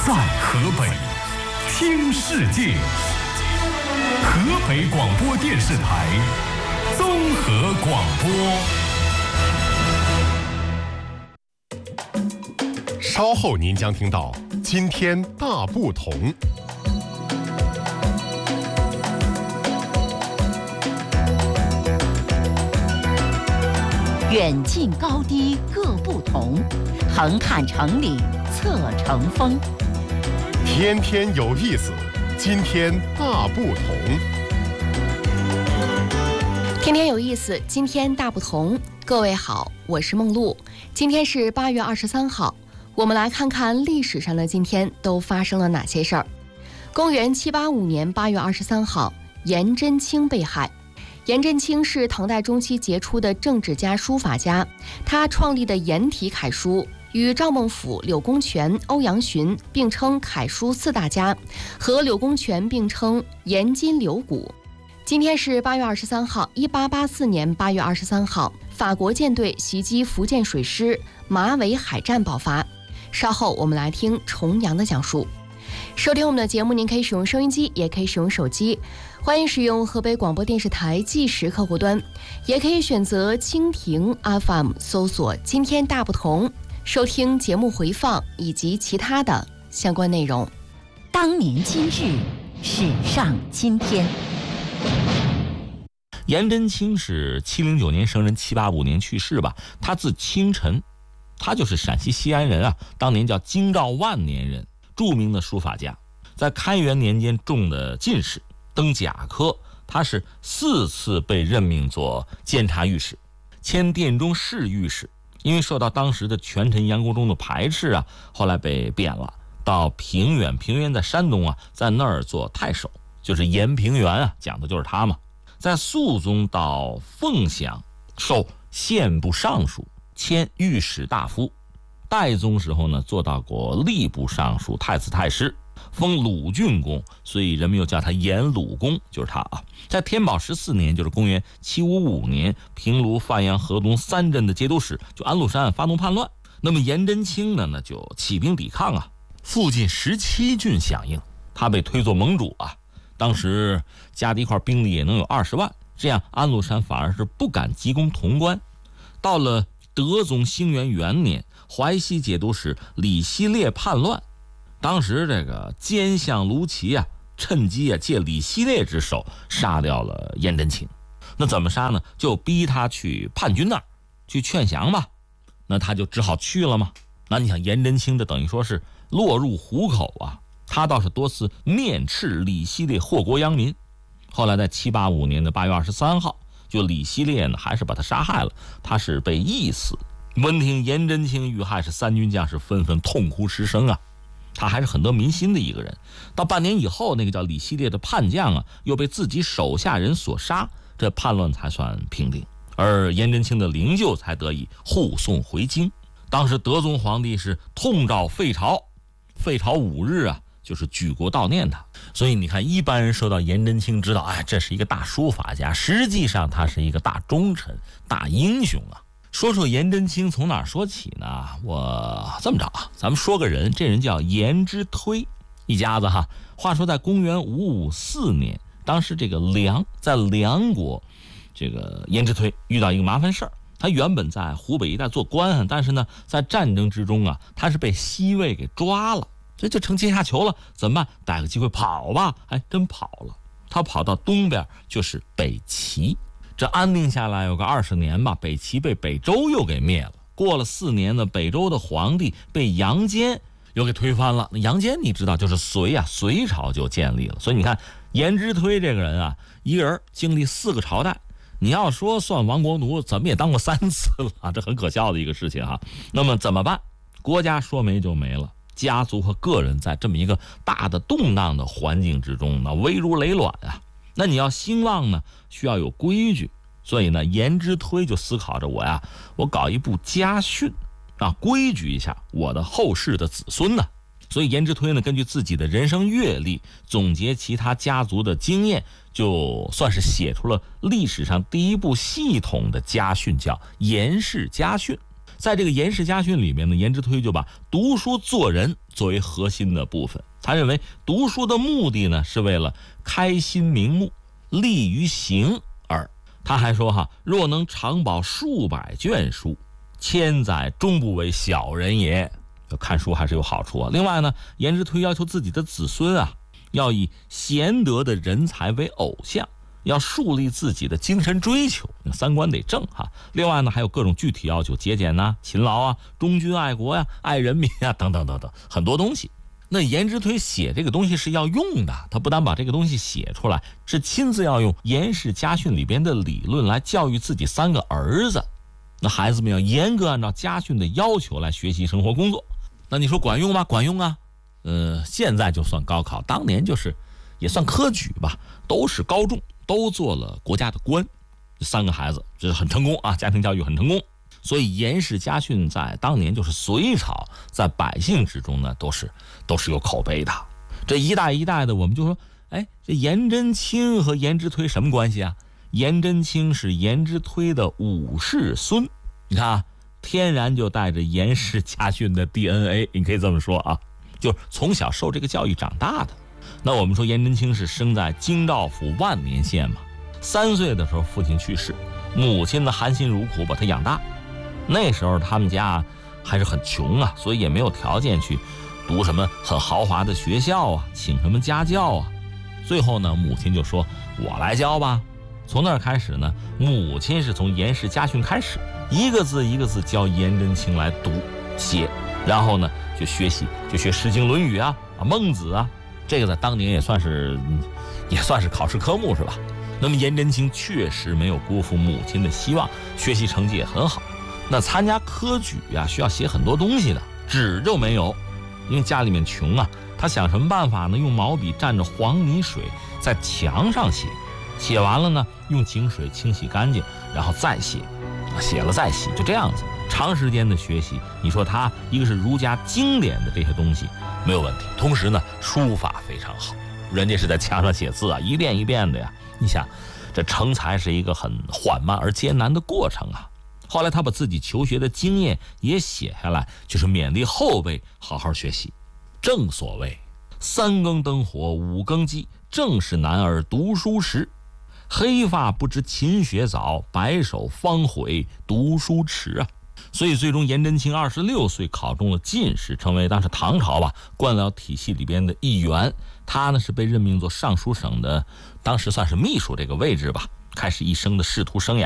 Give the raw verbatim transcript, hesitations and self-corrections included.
在河北，听世界。河北广播电视台综合广播。稍后您将听到今天大不同。 远近高低各不同，横看成岭侧成峰。 天天有意思，今天大不同。 天天有意思，今天大不同。各位好，我是梦露。今天是八月二十三号，我们来看看历史上的今天都发生了哪些事儿。公元七八五年八月二十三号，颜真卿被害。颜真卿是唐代中期杰出的政治家、书法家，他创立的颜体楷书与赵孟俯、柳公权、欧阳询并称楷书四大家，和柳公权并称颜筋柳骨。今天是八月二十三号，一八八四年八月二十三号，法国舰队袭击福建水师，马尾海战爆发。稍后我们来听重阳的讲述。收听我们的节目，您可以使用收音机，也可以使用手机，欢迎使用河北广播电视台计时客户端，也可以选择蜻蜓 F M 搜索今天大不同，收听节目回放以及其他的相关内容。 当年今日，史上今天。 颜真卿是七零九年生人，七八五年去世吧。他字清晨，他就是陕西西安人啊，当年叫京兆万年人，著名的书法家。在开元年间中的进士，登甲科，他是四次被任命做监察御史，迁殿中侍御史。因为受到当时的权臣杨国忠的排斥啊，后来被贬了，到平原。平原在山东啊，在那儿做太守，就是颜平原啊，讲的就是他嘛。在肃宗到凤翔，授宪部尚书，迁御史大夫。代宗时候呢，做到过吏部尚书、太子太师，封鲁郡公，所以人们又叫他颜鲁公，就是他啊。在天宝十四年，就是公元七五五年，平卢、范阳、河东三镇的节度使就安禄山发动叛乱，那么颜真卿呢，那就起兵抵抗啊。附近十七郡响应，他被推作盟主啊。当时加的一块兵力也能有二十万，这样安禄山反而是不敢急攻潼关。到了德宗兴元元年，淮西节度使李希烈叛乱，当时这个奸相卢杞啊，趁机啊借李希烈之手杀掉了颜真卿。那怎么杀呢？就逼他去叛军那儿去劝降吧。那他就只好去了嘛。那你想颜真卿这等于说是落入虎口啊。他倒是多次面斥李希烈祸国殃民。后来在七八五年的八月二十三号，就李希烈呢还是把他杀害了，他是被缢死。闻听颜真卿遇害，是三军将士纷纷痛哭失声啊。他还是很得民心的一个人。到半年以后，那个叫李希烈的叛将啊，又被自己手下人所杀，这叛乱才算平定，而颜真卿的灵柩才得以护送回京。当时德宗皇帝是痛诏废朝，废朝五日啊，就是举国悼念他。所以你看，一般人受到颜真卿知道，哎，这是一个大书法家，实际上他是一个大忠臣、大英雄啊。说说颜真卿从哪儿说起呢？我这么着啊，咱们说个人，这人叫颜之推一家子哈。话说在公元五五四年，当时这个梁在梁国，这个颜之推遇到一个麻烦事儿。他原本在湖北一带做官，但是呢，在战争之中啊，他是被西魏给抓了，这就成阶下囚了。怎么办？逮个机会跑吧！哎，真跑了。他跑到东边，就是北齐。这安定下来有个二十年吧，北齐被北周又给灭了。过了四年呢，北周的皇帝被杨坚又给推翻了。那杨坚你知道，就是隋啊，隋朝就建立了。所以你看，颜之推这个人啊，一个人经历四个朝代。你要说算亡国奴，怎么也当过三次了，这很可笑的一个事情哈。那么怎么办？国家说没就没了，家族和个人在这么一个大的动荡的环境之中呢，危如累卵啊。那你要兴旺呢，需要有规矩。所以呢，颜之推就思考着，我呀，我搞一部家训啊，规矩一下我的后世的子孙呢。所以颜之推呢，根据自己的人生阅历，总结其他家族的经验，就算是写出了历史上第一部系统的家训，叫颜氏家训。 在这个颜氏家训里面呢，颜之推就把读书做人作为核心的部分。他认为读书的目的呢，是为了开心明目，利于行耳。他还说哈，若能常保数百卷书，千载终不为小人也。看书还是有好处啊。另外呢，颜之推要求自己的子孙啊，要以贤德的人才为偶像，要树立自己的精神追求，三观得正哈。另外呢，还有各种具体要求，节俭呐、勤劳啊、忠君爱国呀、爱人民啊，等等等等，很多东西。那颜之推写这个东西是要用的，他不但把这个东西写出来，是亲自要用颜氏家训里边的理论来教育自己三个儿子。那孩子们要严格按照家训的要求来学习生活工作。那你说管用吗？管用啊。呃，现在就算高考，当年就是也算科举吧，都是高中，都做了国家的官。这三个孩子这是很成功啊，家庭教育很成功。所以颜氏家训在当年就是隋朝在百姓之中呢，都是都是有口碑的。这一代一代的，我们就说，哎，这颜真卿和颜之推什么关系啊？颜真卿是颜之推的五世孙，你看啊，天然就带着颜氏家训的 D N A， 你可以这么说啊，就是从小受这个教育长大的。那我们说颜真卿是生在京兆府万年县嘛，三岁的时候父亲去世，母亲呢含辛茹苦把他养大。那时候他们家还是很穷啊，所以也没有条件去读什么很豪华的学校啊，请什么家教啊。最后呢，母亲就说我来教吧。从那儿开始呢，母亲是从颜氏家训开始，一个字一个字教颜真卿来读写，然后呢就学习，就学诗经论语啊、孟子啊，这个在当年也算是也算是考试科目是吧？那么颜真卿确实没有辜负母亲的希望，学习成绩也很好。那参加科举啊，需要写很多东西的，纸就没有，因为家里面穷啊。他想什么办法呢？用毛笔蘸着黄泥水在墙上写，写完了呢，用井水清洗干净，然后再写，写了再洗，就这样子。长时间的学习，你说他一个是儒家经典的这些东西没有问题，同时呢，书法非常好，人家是在墙上写字啊，一遍一遍的呀。你想，这成才是一个很缓慢而艰难的过程啊。后来他把自己求学的经验也写下来，就是勉励后辈好好学习。正所谓三更灯火五更鸡，正是男儿读书时。黑发不知勤学早，白首方悔读书迟啊。所以最终颜真卿二十六岁考中了进士，成为当时唐朝吧官僚体系里边的一员。他呢是被任命做尚书省的，当时算是秘书这个位置吧，开始一生的仕途生涯。